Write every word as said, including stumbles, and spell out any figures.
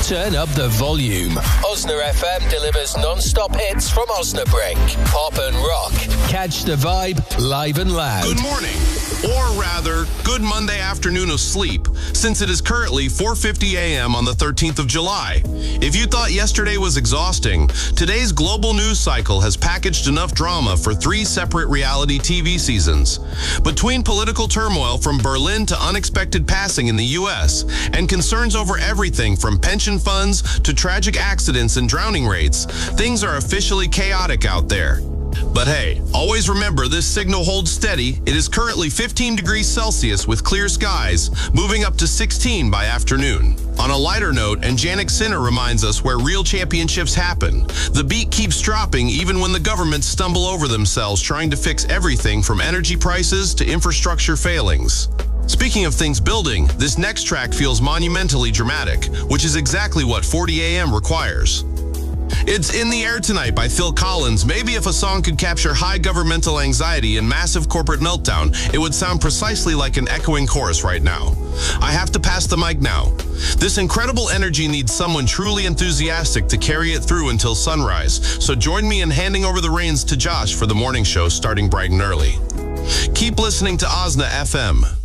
Turn up the volume. Osna F M delivers non-stop hits from Osnabrück. Pop and rock. Catch the vibe live and loud. Good morning, or rather, good Monday afternoon of sleep, since it is currently four fifty a.m. on the thirteenth of July. If you thought yesterday was exhausting, today's global news cycle has packaged enough drama for three separate reality T V seasons. Between political turmoil from Berlin to unexpected passing in the U S and concerns over everything from pension funds to tragic accidents and drowning rates, things are officially chaotic out there. But hey, always remember this signal holds steady. It is currently fifteen degrees Celsius with clear skies, moving up to sixteen by afternoon. On a lighter note, and Janik Sinner reminds us where real championships happen, the beat keeps dropping even when the governments stumble over themselves trying to fix everything from energy prices to infrastructure failings. Speaking of things building, this next track feels monumentally dramatic, which is exactly what forty a m requires. It's In the Air Tonight by Phil Collins. Maybe if a song could capture high governmental anxiety and massive corporate meltdown, it would sound precisely like an echoing chorus right now. I have to pass the mic now. This incredible energy needs someone truly enthusiastic to carry it through until sunrise, so join me in handing over the reins to Josh for the morning show starting bright and early. Keep listening to Osna F M.